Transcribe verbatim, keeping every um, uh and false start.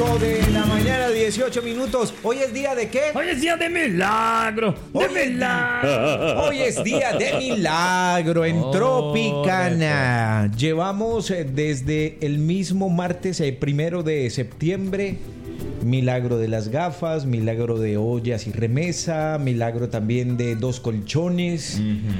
ocho de la mañana, dieciocho minutos. ¿Hoy es día de qué? Hoy es día de milagro, de Hoy es- milagro. Hoy es día de milagro en Oh, Tropicana. Llevamos eh, desde el mismo martes, el primero de septiembre, milagro de las gafas, milagro de ollas y remesa, milagro también de dos colchones,